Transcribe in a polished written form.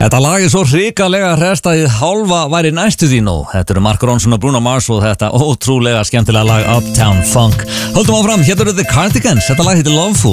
Þetta lag svo hrikalega hrest að hálfa væri næstu því nú. Þetta eru Mark Ronson og Bruno Mars og þetta ótrúlega skemmtilega lag Uptown Funk. Höldum áfram, hérna eru The Cardigans. Þetta lag heitir Loveful.